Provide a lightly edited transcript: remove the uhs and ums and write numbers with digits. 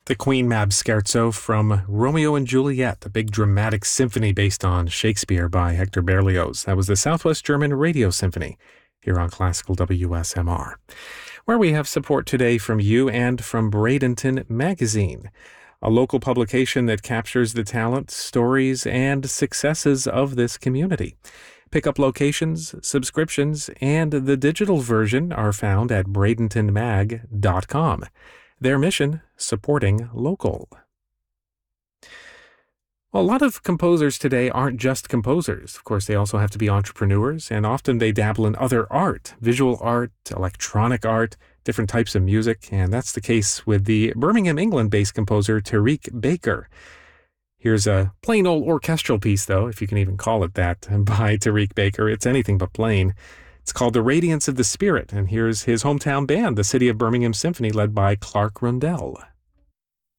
The Queen Mab Scherzo from Romeo and Juliet, a big dramatic symphony based on Shakespeare by Hector Berlioz. That was the Southwest German Radio Symphony here on Classical WSMR, where we have support today from you and from Bradenton Magazine, a local publication that captures the talent, stories, and successes of this community. Pickup locations, subscriptions, and the digital version are found at bradentonmag.com. Their mission, supporting local. Well, a lot of composers today aren't just composers. Of course, they also have to be entrepreneurs, and often they dabble in other art, visual art, electronic art, different types of music, and that's the case with the Birmingham, England-based composer Tariq Baker. Here's a plain old orchestral piece, though, if you can even call it that, by Tariq Baker. It's anything but plain. It's called The Radiance of the Spirit, and here's his hometown band, the City of Birmingham Symphony, led by Clark Rundell.